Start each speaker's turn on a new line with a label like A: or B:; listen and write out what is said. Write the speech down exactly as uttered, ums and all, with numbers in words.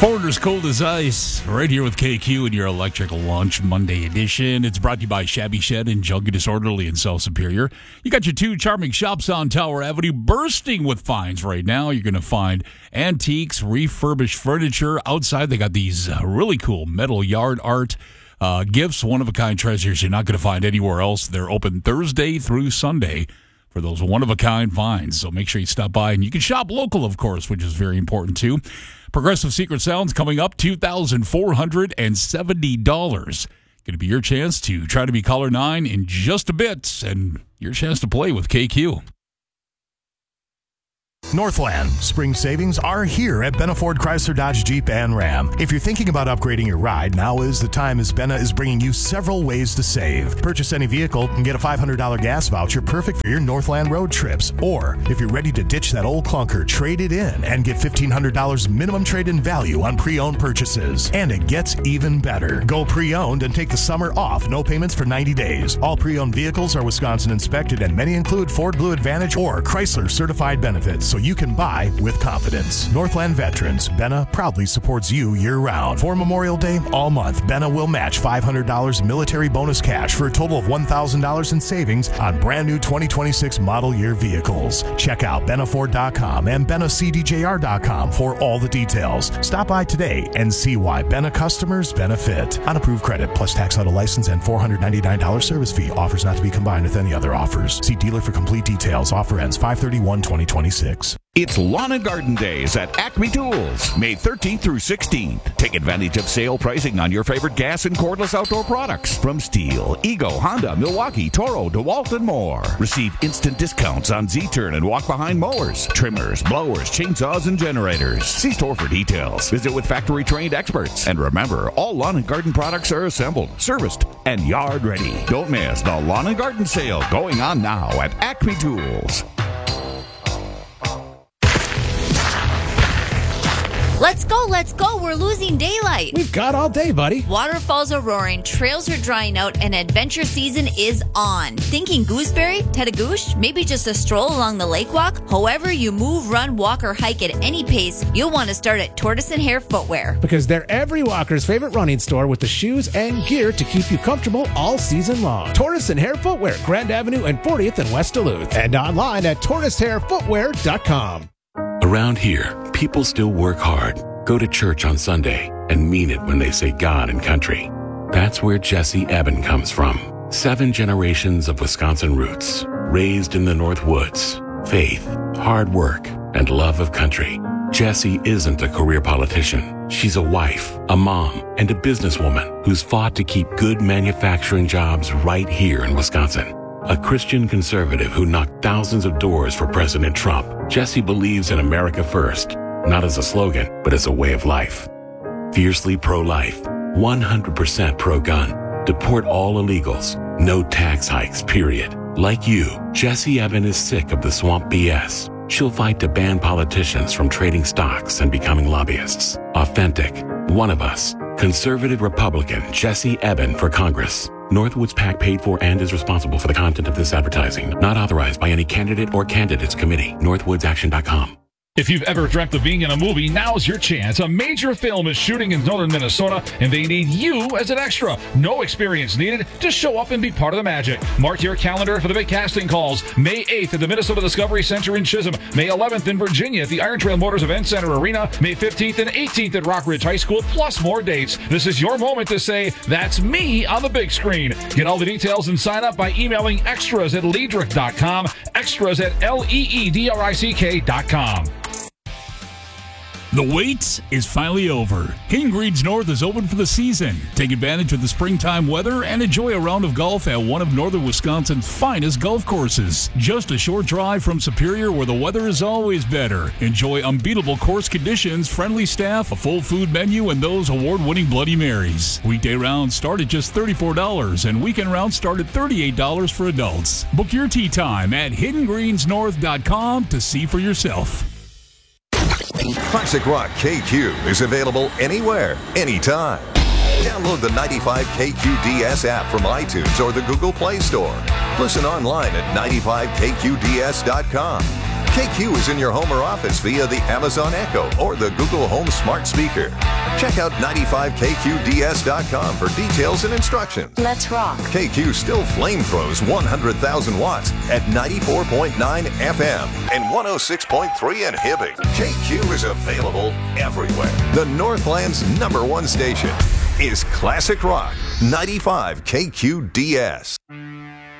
A: Foreigners Cold as Ice, right here with K Q and your Electrical Lunch Monday edition. It's brought to you by Shabby Shed and Junk and Disorderly in South Superior. You got your two charming shops on Tower Avenue bursting with finds right now. You're going to find antiques, refurbished furniture. Outside, they got these uh, really cool metal yard art uh, gifts, one-of-a-kind treasures you're not going to find anywhere else. They're open Thursday through Sunday for those one-of-a-kind finds. So make sure you stop by. And you can shop local, of course, which is very important, too. Progressive Secret Sounds coming up, two thousand four hundred seventy dollars. Going to be your chance to try to be caller nine in just a bit, and your chance to play with K Q.
B: Northland spring savings are here at Benna Ford Chrysler Dodge Jeep and Ram. If you're thinking about upgrading your ride, now is the time, as Benna is bringing you several ways to save. Purchase any vehicle and get a five hundred dollars gas voucher perfect for your Northland road trips. Or if you're ready to ditch that old clunker, trade it in and get fifteen hundred dollars minimum trade-in value on pre-owned purchases. And it gets even better. Go pre-owned and take the summer off. No payments for ninety days. All pre-owned vehicles are Wisconsin inspected, and many include Ford Blue Advantage or Chrysler certified benefits, so you can buy with confidence. Northland Veterans, Benna proudly supports you year-round. For Memorial Day, all month, Benna will match five hundred dollars military bonus cash for a total of one thousand dollars in savings on brand new twenty twenty-six model year vehicles. Check out benna ford dot com and benna c d j r dot com for all the details. Stop by today and see why Benna customers benefit. Unapproved credit plus tax auto license and four hundred ninety-nine dollars service fee. Offers not to be combined with any other offers. See dealer for complete details. Offer ends five thirty-one twenty twenty-six.
C: It's Lawn and Garden Days at Acme Tools, May thirteenth through sixteenth. Take advantage of sale pricing on your favorite gas and cordless outdoor products from Stihl, Ego, Honda, Milwaukee, Toro, DeWalt, and more. Receive instant discounts on Z-Turn and walk-behind mowers, trimmers, blowers, chainsaws, and generators. See store for details. Visit with factory-trained experts. And remember, all lawn and garden products are assembled, serviced, and yard-ready. Don't miss the Lawn and Garden Sale going on now at Acme Tools.
D: Let's go, let's go. We're losing daylight.
E: We've got all day, buddy.
D: Waterfalls are roaring, trails are drying out, and adventure season is on. Thinking gooseberry, Tedagoosh, maybe just a stroll along the lake walk? However you move, run, walk, or hike at any pace, you'll want to start at Tortoise and Hare Footwear.
E: Because they're every walker's favorite running store with the shoes and gear to keep you comfortable all season long. Tortoise and Hare Footwear, Grand Avenue and fortieth and West Duluth. And online at tortoise hare footwear dot com.
F: Around here, people still work hard, go to church on Sunday, and mean it when they say God and country. That's where Jesse Eben comes from. Seven generations of Wisconsin roots, raised in the North Woods, faith, hard work, and love of country. Jesse isn't a career politician. She's a wife, a mom, and a businesswoman who's fought to keep good manufacturing jobs right here in Wisconsin. A Christian conservative who knocked thousands of doors for President Trump, Jesse believes in America first, not as a slogan, but as a way of life. Fiercely pro-life, one hundred percent pro-gun, deport all illegals, no tax hikes, period. Like you, Jesse Eben is sick of the swamp B S. She'll fight to ban politicians from trading stocks and becoming lobbyists. Authentic, one of us, conservative Republican Jesse Eben for Congress. Northwoods PAC paid for and is responsible for the content of this advertising. Not authorized by any candidate or candidates committee. northwoods action dot com.
G: If you've ever dreamt of being in a movie, now's your chance. A major film is shooting in northern Minnesota, and they need you as an extra. No experience needed. Just show up and be part of the magic. Mark your calendar for the big casting calls. May eighth at the Minnesota Discovery Center in Chisholm. May eleventh in Virginia at the Iron Trail Motors Event Center Arena. May fifteenth and eighteenth at Rockridge High School, plus more dates. This is your moment to say, that's me on the big screen. Get all the details and sign up by emailing extras at leedrick dot com, extras at L E E D R I C K dot com.
A: The wait is finally over. Hidden Greens North is open for the season. Take advantage of the springtime weather and enjoy a round of golf at one of northern Wisconsin's finest golf courses. Just a short drive from Superior, where the weather is always better. Enjoy unbeatable course conditions, friendly staff, a full food menu, and those award-winning Bloody Marys. Weekday rounds start at just thirty-four dollars, and weekend rounds start at thirty-eight dollars for adults. Book your tee time at hidden greens north dot com to see for yourself.
H: Classic Rock K Q is available anywhere, anytime. Download the ninety-five K Q D S app from iTunes or the Google Play Store. Listen online at ninety-five K Q D S dot com. K Q is in your home or office via the Amazon Echo or the Google Home smart speaker. Check out ninety-five K Q D S dot com for details and instructions.
I: Let's rock.
H: K Q still flame throws one hundred thousand watts at ninety-four point nine F M and one oh six point three in Hibbing. K Q is available everywhere. The Northland's number one station is Classic Rock ninety-five K Q D S.